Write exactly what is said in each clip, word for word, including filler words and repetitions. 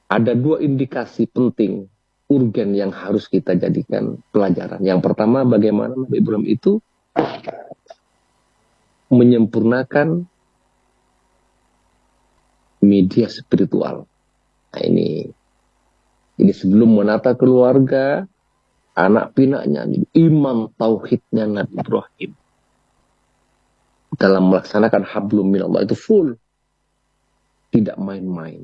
Ada dua indikasi penting, urgen yang harus kita jadikan pelajaran. Yang pertama, bagaimana Nabi Ibrahim itu menyempurnakan media spiritual. Nah ini, ini sebelum menata keluarga, anak pinaknya, iman tauhidnya Nabi Ibrahim dalam melaksanakan hablum minallah itu full, tidak main-main.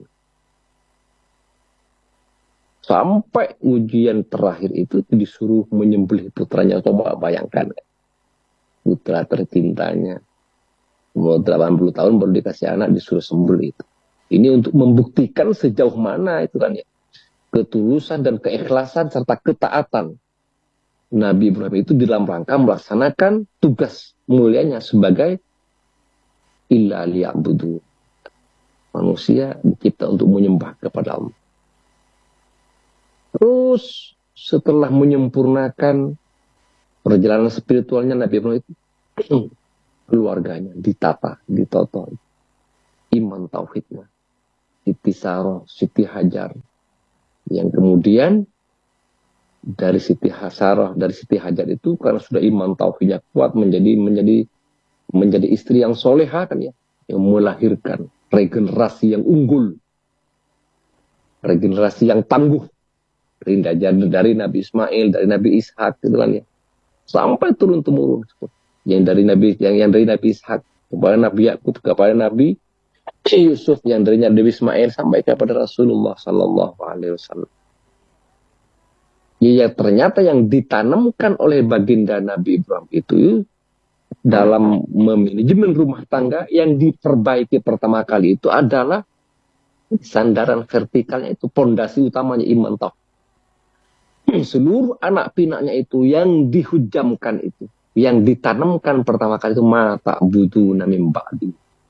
Sampai ujian terakhir itu disuruh menyembelih putranya. Coba bayangkan, putra tercintanya umur delapan puluh tahun baru dikasih anak, disuruh sembelih itu. Ini untuk membuktikan sejauh mana itu kan ya, ketulusan dan keikhlasan serta ketaatan Nabi Ibrahim itu dalam rangka melaksanakan tugas mulianya sebagai illa liya'budu. Manusia dicipta untuk menyembah kepada Allah. Terus setelah menyempurnakan perjalanan spiritualnya Nabi Ibrahim itu, keluarganya ditata, ditoto. Iman tauhidnya, Siti Saroh, Siti Hajar. Yang kemudian dari Siti Hasaroh, dari Siti Hajar itu karena sudah iman tauhidnya kuat, menjadi menjadi menjadi istri yang soleha kan ya, yang melahirkan regenerasi yang unggul, regenerasi yang tangguh dari, dari Nabi Ismail, dari Nabi Ishak gitu kan ya, sampai turun temurun yang dari Nabi yang yang dari Nabi Ishak kepada Nabi Yakub, kepada Nabi Yusuf, yang dari Nabi Ismail sampai kepada Rasulullah Sallallahu Alaihi Wasallam. Ya, ternyata yang ditanamkan oleh baginda Nabi Ibrahim itu dalam memanajemen rumah tangga yang diperbaiki pertama kali itu adalah sandaran vertikalnya, itu pondasi utamanya iman tauhid. Seluruh anak pinaknya itu yang dihujamkan itu, yang ditanamkan pertama kali itu mata butuh namim ba'di.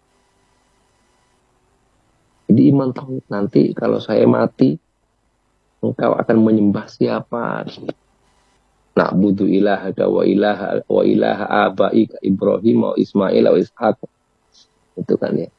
Jadi iman tauhid, nanti kalau saya mati engkau akan menyembah siapa? Na'budu ilahaka wa ilaha wa ilaha abaika Ibrahim wa Ismail wa Ishaq. Itu kan ya.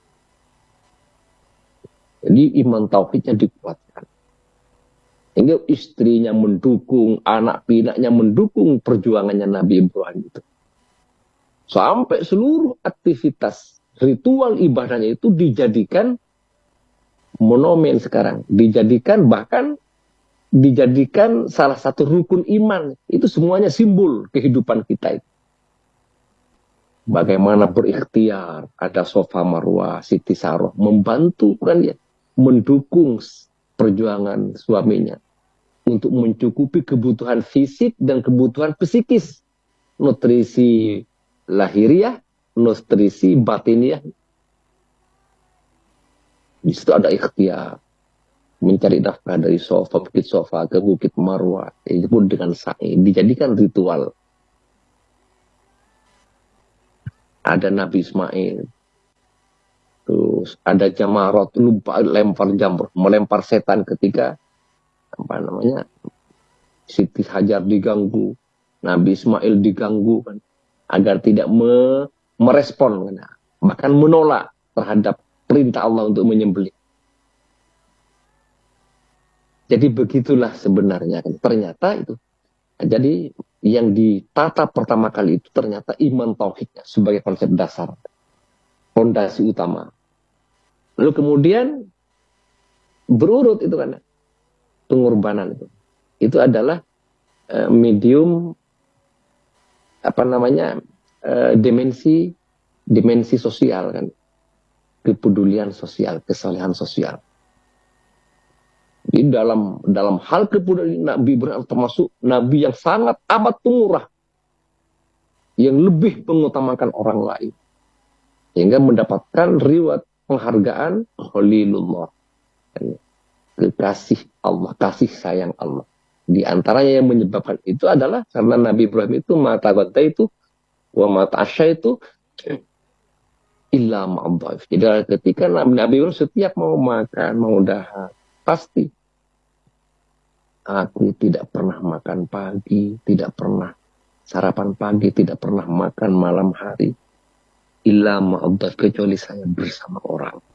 Jadi iman tauhidnya dikuatkan. Hingga istrinya mendukung, anak pinaknya mendukung perjuangannya Nabi Ibrahim itu. Sampai seluruh aktivitas ritual ibadahnya itu dijadikan monumen sekarang. Dijadikan bahkan dijadikan salah satu rukun iman. Itu semuanya simbol kehidupan kita itu. Bagaimana berikhtiar, ada Sofa Marwah, Siti Saroh membantu kan ya, mendukung perjuangan suaminya untuk mencukupi kebutuhan fisik dan kebutuhan psikis, nutrisi lahiriah, nutrisi batiniah. Di situ ada ikhtiar, mencari nafkah dari Sofa, Bukit Sofa ke Bukit Marwah, itu pun dengan sa'i, dijadikan ritual. Ada Nabi Ismail, terus ada Jamarot, lupa lempar jamur, melempar setan ketika apa namanya Siti Hajar diganggu, Nabi Ismail diganggu kan, agar tidak me, merespon kan, bahkan menolak terhadap perintah Allah untuk menyembelih. Jadi begitulah sebenarnya kan. Ternyata itu. Jadi yang ditata pertama kali itu ternyata iman tauhidnya sebagai konsep dasar, fondasi utama. Lalu kemudian berurut itu kan pengorbanan itu. Itu adalah uh, medium apa namanya uh, dimensi dimensi sosial kan, kepedulian sosial, kesalehan sosial. Di dalam dalam hal kepedulian Nabi Ibrahim termasuk Nabi yang sangat amat pemurah, yang lebih mengutamakan orang lain, hingga mendapatkan riwayat penghargaan Khalilullah, kekasih Allah, kasih sayang Allah. Di antaranya yang menyebabkan itu adalah karena Nabi Ibrahim itu mata bata itu wa mata asya itu illa ma'adhaif. Jadi ketika Nabi Ibrahim setiap mau makan, mau dahar, pasti aku tidak pernah makan pagi, tidak pernah sarapan pagi, tidak pernah makan malam hari, illa ma'adhaif, kecuali saya bersama orang.